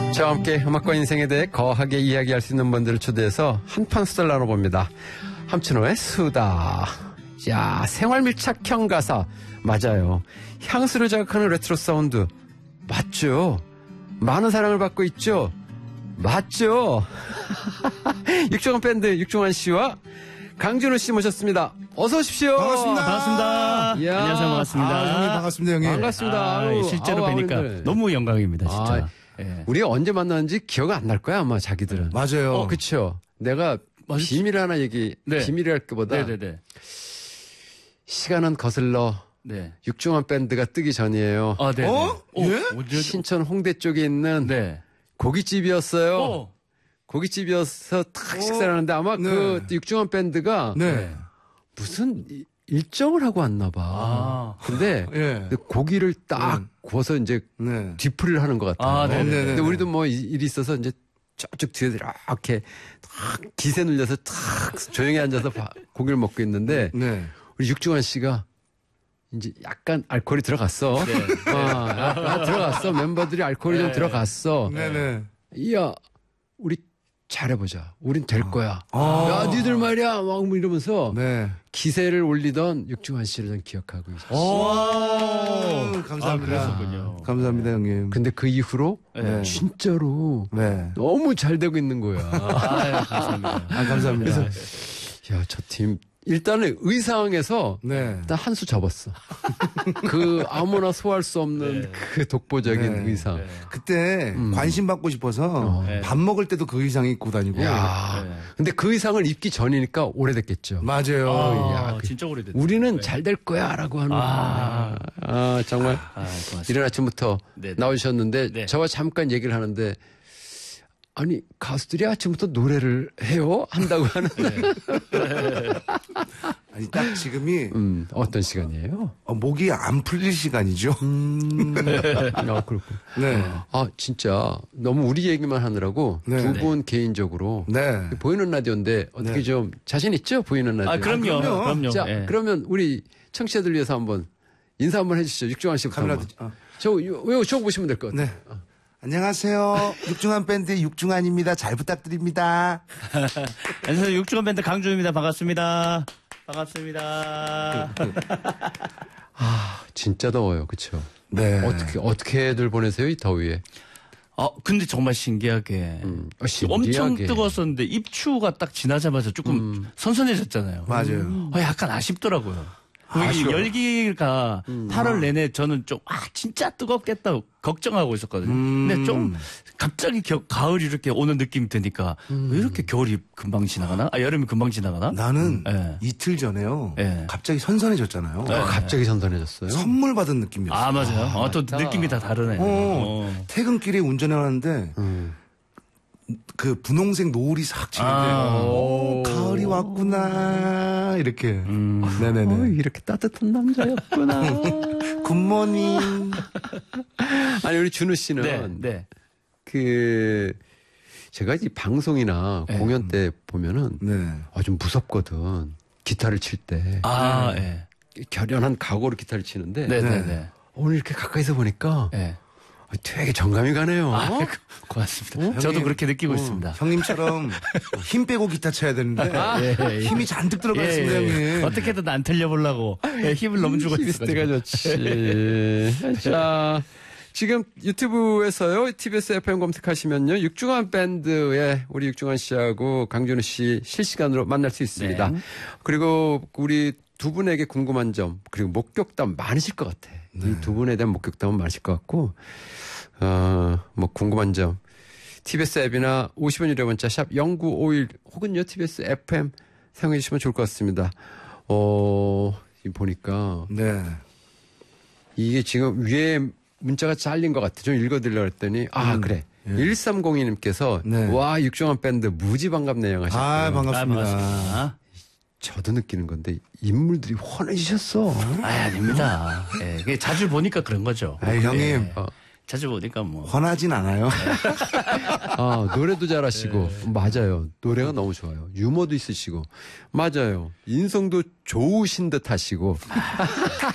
저와 함께 음악과 인생에 대해 거하게 이야기할 수 있는 분들을 초대해서 한판 수다를 나눠봅니다. 함춘호의 수다. 야, 생활 밀착형 가사. 맞아요. 향수를 자극하는 레트로 사운드. 맞죠? 많은 사랑을 받고 있죠? 맞죠? 육중한 밴드 육중한 씨와 강준호 씨 모셨습니다. 어서 오십시오. 반갑습니다. 반갑습니다. 이야. 안녕하세요. 반갑습니다. 형님 반갑습니다, 형님. 반갑습니다. 실제로 뵈니까 어머니들. 너무 영광입니다, 진짜. 예. 우리 언제 만났는지 기억 안 날 거야, 아마 자기들은. 맞아요. 그쵸. 내가 비밀 하나 네. 비밀이랄 것보다 네네네. 시간은 거슬러 네. 육중한 밴드가 뜨기 전이에요. 아, 네. 어? 예? 신천 홍대 쪽에 있는 네. 고깃집이었어요. 고깃집이어서 탁 식사를 하는데 아마 네. 그 육중한 밴드가 네. 무슨 일정을 하고 왔나 봐. 아. 근데 예. 고기를 딱 구워서 이제 네. 뒤풀이를 하는 것 같아요. 아, 네네. 근데 우리도 뭐 일이 있어서 이제 저쪽 뒤에 이렇게 탁 기세 눌려서 탁 조용히 앉아서 고기를 먹고 있는데 네. 우리 육중한 씨가 이제 약간 알코올이 들어갔어. 네. 약간 들어갔어. 멤버들이 알코올이 좀 들어갔어. 네네. 이야, 우리 잘해보자. 우린 될 거야. 야, 니들 말이야. 막 이러면서 네. 기세를 올리던 육중한 씨를 전 기억하고 있어요. 오, 감사합니다. 그랬었군요. 감사합니다, 형님. 근데 그 이후로 네. 진짜로 네. 너무 잘 되고 있는 거야. 감사합니다. 아, 감사합니다. 야, 저 팀. 일단은 의상에서 네. 일단 한 수 접었어. 그 아무나 소화할 수 없는 네. 그 독보적인 네. 의상. 네. 그때 관심 받고 싶어서 네. 밥 먹을 때도 그 의상 입고 다니고. 야, 네. 근데 그 의상을 입기 전이니까 오래됐겠죠. 맞아요. 아, 진짜 오래됐다. 우리는 잘 될 거야라고 하는. 정말 고맙습니다. 이른 아침부터 네, 네. 나오셨는데 네. 저와 잠깐 얘기를 하는데 아니 가수들이 아침부터 노래를 해요 한다고 하는데 아니, 딱 지금이 어떤 시간이에요? 목이 안 풀릴 시간이죠. 그렇군. 네. 아 진짜 너무 우리 얘기만 하느라고 네. 두 분 개인적으로 네. 보이는 라디오인데 어떻게 네. 좀 자신 있죠 보이는 라디오? 아, 그럼요. 그럼요. 그럼요. 자 예. 그러면 우리 청취자들 위해서 한번 인사 한번 해주시죠. 육중한 씨부터. 카메라 한번. 저 보시면 될 것 같아요. 네. 안녕하세요. 육중한 밴드 육중한입니다. 잘 부탁드립니다. 안녕하세요. 육중한 밴드 강준입니다. 반갑습니다. 반갑습니다. 진짜 더워요, 그렇죠? 네. 어떻게들 보내세요 이 더위에? 근데 정말 신기하게. 신기하게. 엄청 뜨거웠었는데 입추가 딱 지나자마자 조금 선선해졌잖아요. 맞아요. 약간 아쉽더라고요. 이 열기가 8월 내내 저는 좀, 진짜 뜨겁겠다 걱정하고 있었거든요. 근데 좀 갑자기 가을이 이렇게 오는 느낌이 드니까 왜 이렇게 겨울이 금방 지나가나? 여름이 금방 지나가나? 나는 네. 이틀 전에요. 네. 갑자기 선선해졌잖아요. 갑자기 선선해졌어요. 선물 받은 느낌이었어요. 맞아요. 또 느낌이 다 다르네. 퇴근길에 운전해 왔는데 그 분홍색 노을이 싹 지는데 가을이 왔구나 이렇게. 네네네. 이렇게 따뜻한 남자였구나. 굿모닝. 아니 우리 준우 씨는 네. 제가 이 방송이나 공연 때 보면은 네. 좀 무섭거든. 기타를 칠 때 예. 결연한 각오로 기타를 치는데 네네네. 오늘 이렇게 가까이서 보니까 예. 되게 정감이 가네요. 고맙습니다. 저도 형님, 그렇게 느끼고 있습니다. 형님처럼 힘 빼고 기타 쳐야 되는데 힘이 잔뜩 들어가 있습니다, 형님. 어떻게든 안 틀려보려고 힘을 너무 주고 있을 때가 있어요. 좋지. 자, 지금 유튜브에서요, TBS FM 검색하시면요, 육중한 밴드의 우리 육중한 씨하고 강준우 씨 실시간으로 만날 수 있습니다. 네. 그리고 우리 두 분에게 궁금한 점, 그리고 목격담 많으실 것 같아. 이 두 분에 대한 목격담은 많으실 것 같고, 뭐 궁금한 점. TBS 앱이나 50원 유료 문자 샵 0951 혹은요, TBS FM 사용해 주시면 좋을 것 같습니다. 보니까. 네. 이게 지금 위에 문자가 잘린 것 같아. 좀 읽어드리려고 했더니, 그래. 1302님께서, 네. 와, 육중한 밴드 무지 반갑네요 하셨어요. 반갑습니다. 반갑습니다. 저도 느끼는 건데, 인물들이 환해지셨어. 아닙니다. 예, 그게 자주 보니까 그런 거죠. 아이, 형님. 자주 보니까 뭐. 화나진 않아요. 노래도 잘하시고, 맞아요. 노래가 너무 좋아요. 유머도 있으시고, 맞아요. 인성도 좋으신 듯 하시고,